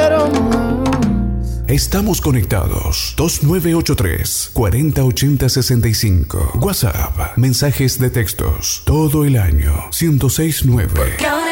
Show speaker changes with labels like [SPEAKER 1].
[SPEAKER 1] Estamos conectados. 2983-408065. WhatsApp. Mensajes de textos. Todo el año. 1069.